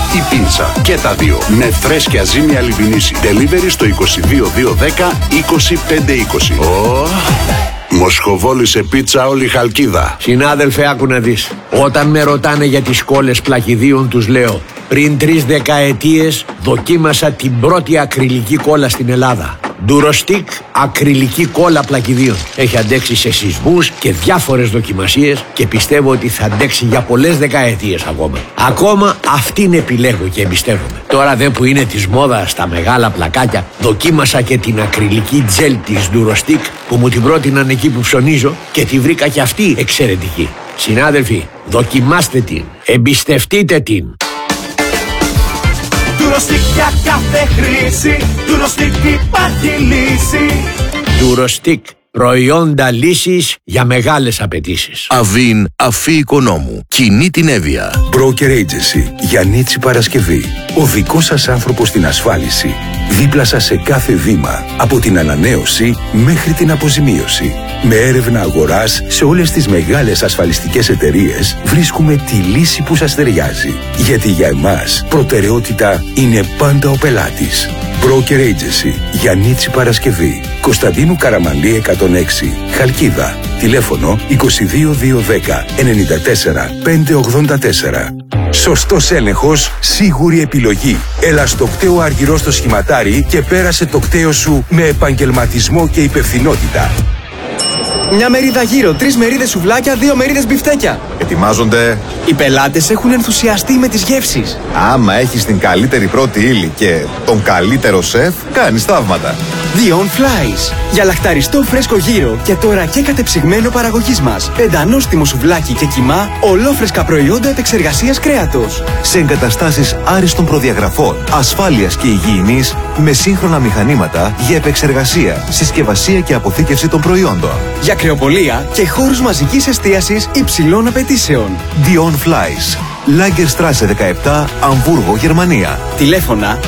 ή πίτσα. Και τα δύο με φρέσκια ζύμη Αλιμπινίση. Delivery στο 22210 20520. Μοσχοβόλησε πίτσα όλη η Χαλκίδα. Συνάδελφε, άκου να δεις. Όταν με ρωτάνε για τις κόλλες πλακιδίων, τους λέω: πριν 3 δεκαετίες δοκίμασα την πρώτη ακριλική κόλλα στην Ελλάδα. Durostic ακριλική κόλλα πλακιδίων. Έχει αντέξει σε σεισμούς και διάφορες δοκιμασίες και πιστεύω ότι θα αντέξει για πολλές δεκαετίες ακόμα. Ακόμα αυτήν επιλέγω και εμπιστεύομαι. Τώρα δε που είναι της μόδας στα μεγάλα πλακάκια, δοκίμασα και την ακριλική τζέλ της Durostic που μου την πρότειναν εκεί που ψωνίζω και τη βρήκα και αυτή εξαιρετική. Συνάδελφοι, δοκιμάστε την, εμπιστευτείτε την. Durostic για κάθε χρήση, Durostic υπάρχει λύση. Durostic, προϊόντα λύσης για μεγάλες απαιτήσεις. Αβίν Αφή Οικονόμου. Κινεί την Εύβοια. Broker Agency. Γιαννίτσι Παρασκευή. Ο δικός σας άνθρωπος στην ασφάλιση. Δίπλα σας σε κάθε βήμα. Από την ανανέωση μέχρι την αποζημίωση. Με έρευνα αγοράς σε όλες τις μεγάλες ασφαλιστικές εταιρείες βρίσκουμε τη λύση που σας ταιριάζει. Γιατί για εμάς προτεραιότητα είναι πάντα ο πελάτης. Broker Agency. Γιαννίτσι Παρασκευή. Κωνσταντίνου Καραμανλή 106. Χαλκίδα. Τηλέφωνο 22210 94 584. Σωστός έλεγχος, σίγουρη επιλογή. Έλα στο κτέο Αργυρό στο Σχηματάρι και πέρασε το κτέο σου με επαγγελματισμό και υπευθυνότητα. Μια μερίδα γύρω, 3 μερίδες σουβλάκια, 2 μερίδες μπιφτέκια. Ετοιμάζονται. Οι πελάτες έχουν ενθουσιαστεί με τις γεύσεις. Άμα έχεις την καλύτερη πρώτη ύλη και τον καλύτερο σεφ, κάνεις θαύματα. Dion Flies. Για λαχταριστό φρέσκο γύρο και τώρα και κατεψυγμένο παραγωγής μας. Πεντανόστιμο σουβλάκι και κιμά, ολόφρεσκα προϊόντα επεξεργασίας κρέατος. Σε εγκαταστάσεις άριστων προδιαγραφών, ασφάλειας και υγιεινής, με σύγχρονα μηχανήματα για επεξεργασία, συσκευασία και αποθήκευση των προϊόντων. Για κρεοπολία και χώρους μαζικής εστίασης υψηλών απαιτήσεων. Dion Flies. Lagerstraße 17, Αμβούργο, Γερμανία. Τηλέφωνα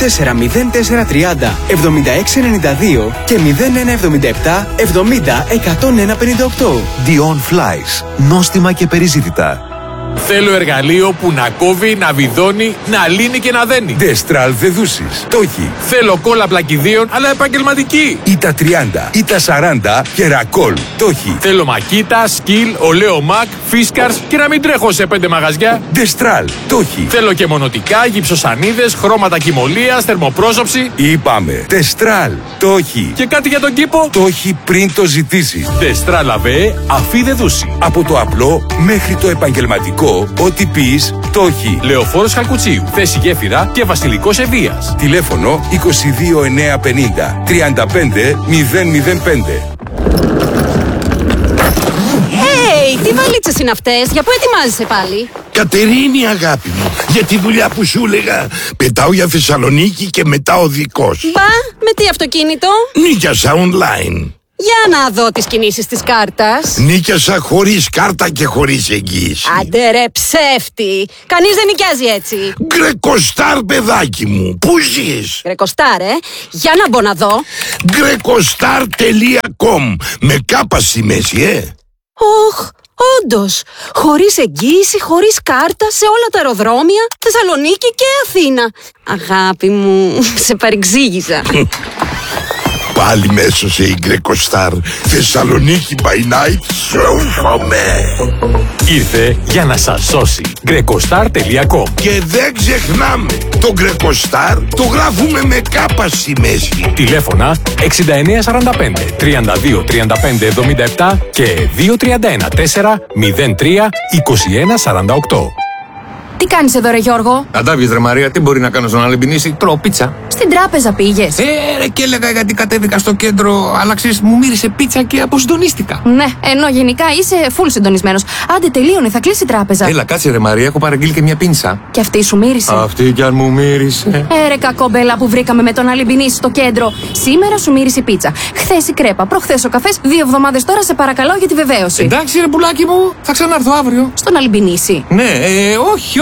040430 7692 και 0177 70 10158. Dion Flies. Νόστιμα και περιζήτητα. Θέλω εργαλείο που να κόβει, να βιδώνει, να λύνει και να δένει. Destral Δεδούσης. Το έχει. Θέλω κόλλα πλακιδίων, αλλά επαγγελματική. Ή τα 30, ή τα 40 και ρακόλ. Το έχει. Θέλω μακίτα, σκυλ, ολέο μακ, φίσκαρς και να μην τρέχω σε 5 μαγαζιά. Destral. Το έχει. Θέλω και μονοτικά, γυψοσανίδες, χρώματα κοιμωλίας, θερμοπρόσωψη. Είπαμε. Destral. Το έχει. Και κάτι για τον κήπο. Το έχει πριν το ζητήσεις. Destral αβέ, Αφή Δεδούση. Από το απλό μέχρι το επαγγελματικό. Ό,τι πεις, το έχει. Λεωφόρος Χαλκουτσίου, θέση γέφυρα και Βασιλικός Ευβοίας. Τηλέφωνο 22950 35 005. Τι βαλίτσες είναι αυτές, για πού ετοιμάζεσαι πάλι? Κατερίνη, αγάπη μου, για τη δουλειά που σου έλεγα. Πετάω για Θεσσαλονίκη και μετά οδικός. Μπα, με τι αυτοκίνητο? Νίκιασα online. Για να δω τις κινήσεις της κάρτας. Νίκιασα χωρίς κάρτα και χωρίς εγγύηση. Άντε ρε ψεύτη, κανείς δεν νοικιάζει έτσι. Γκρεκοστάρ, παιδάκι μου, πού ζεις? Γκρεκοστάρ, για να μπω να δω. Γκρεκοστάρ.com με κάπα στη μέση, Ωχ, όντως, χωρίς εγγύηση, χωρίς κάρτα, σε όλα τα αεροδρόμια, Θεσσαλονίκη και Αθήνα. Αγάπη μου, σε παρεξήγησα. Πάλι μέσω σε Γκρεκοστάρ. Θεσσαλονίκη by night, σώφαμε. Ήρθε για να σας σώσει. Γκρεκοστάρ.com. Και δεν ξεχνάμε, το Γκρεκοστάρ το γράφουμε με κάπα στη μέση. Τηλέφωνα 6945 32 35 77 και 231 4 03 21 48. Τι κάνεις εδώ ρε Γιώργο? Αντάβιες ρε Μαρία, τι μπορεί να κάνω στον Αλεμπινίση? Τρώω πίτσα. Στην τράπεζα πήγες? Ρε, και έλεγα γιατί κατέβηκα στο κέντρο, αλλά ξέρεις, μου μύρισε πίτσα και αποσυντονίστηκα. Ναι, ενώ γενικά είσαι full συντονισμένος. Άντε τελείωνε, θα κλείσει η τράπεζα. Έλα, κάτσε ρε Μαρία, έχω παραγγείλει και μια πίνσα. Και αυτή σου μύρισε? Αυτή κι αν μου μύρισε. Ρε κακόμπελα που βρήκαμε με τον Αλεμπινίση στο κέντρο. Σήμερα σου μύρισε η πίτσα. Χθες η κρέπα, προχθές ο καφές, 2 εβδομάδες τώρα σε παρακαλώ για τη βεβαίωση. Εντάξει ρε πουλάκι μου, θα ξανάρθω αύριο. Στον Αλεμπινίση? Ναι, όχι,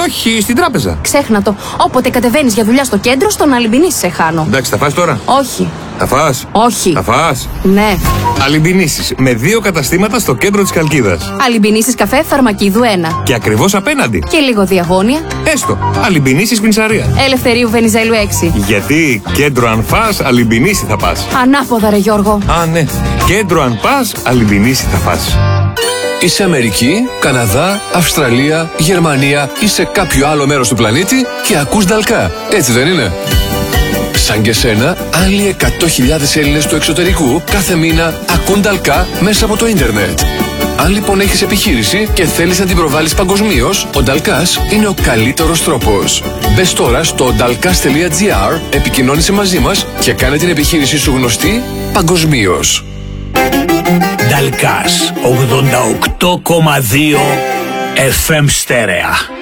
Όχι, στην τράπεζα. Ξέχνα το. Όποτε κατεβαίνεις για δουλειά στο κέντρο, στον Αλυμπινίση σε χάνω. Εντάξει, θα φας τώρα. Όχι. Θα φας. Όχι. Θα φας. Ναι. Αλυμπινίσεις με 2 καταστήματα στο κέντρο της Χαλκίδας. Αλυμπινίσεις καφέ Φαρμακίδου 1. Και ακριβώς απέναντι. Και λίγο διαγώνια. Έστω. Αλυμπινίσεις Πινσαρία. Ελευθερίου Βενιζέλου 6. Γιατί κέντρο αν φας, Αλυμπινίση θα πας. Ανάποδα, ρε Γιώργο. Α, ναι. Κέντρο αν πας, Αλυμπινίση θα πας. Είσαι Αμερική, Καναδά, Αυστραλία, Γερμανία ή σε κάποιο άλλο μέρος του πλανήτη και ακούς Νταλκά. Έτσι δεν είναι? Σαν και σένα, άλλοι 100.000 Έλληνες του εξωτερικού κάθε μήνα ακούν Νταλκά μέσα από το ίντερνετ. Αν λοιπόν έχεις επιχείρηση και θέλεις να την προβάλλεις παγκοσμίως, ο Νταλκάς είναι ο καλύτερος τρόπος. Μπες τώρα στο dalkas.gr, επικοινώνησε μαζί μας και κάνε την επιχείρησή σου γνωστή παγκοσμίως. Νταλκάς 88,2 FM στέρεα.